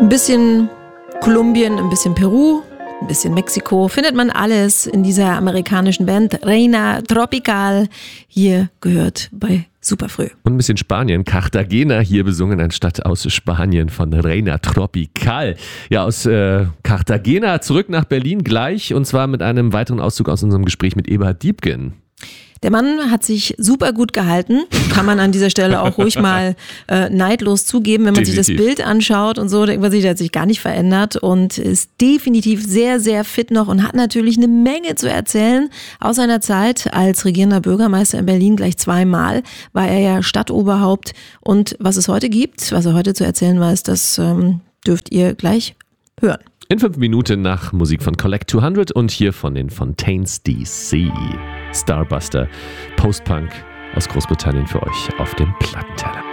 Ein bisschen Kolumbien, ein bisschen Peru, ein bisschen Mexiko, findet man alles in dieser amerikanischen Band Reina Tropical, hier gehört bei Superfrüh. Und ein bisschen Spanien, Cartagena, hier besungen anstatt aus Spanien von Reina Tropical. Ja, aus Cartagena zurück nach Berlin gleich, und zwar mit einem weiteren Auszug aus unserem Gespräch mit Eberhard Diepgen. Der Mann hat sich super gut gehalten, kann man an dieser Stelle auch ruhig mal neidlos zugeben, wenn man sich das Bild anschaut und so, denkt man sich, der hat sich gar nicht verändert und ist definitiv sehr, sehr fit noch und hat natürlich eine Menge zu erzählen aus seiner Zeit als regierender Bürgermeister in Berlin. Gleich zweimal war er ja Stadtoberhaupt, und was es heute gibt, was er heute zu erzählen weiß, das dürft ihr gleich hören. In 5 Minuten nach Musik von Collect 200 und hier von den Fontaines DC. Starbuster, Post-Punk aus Großbritannien für euch auf dem Plattenteller.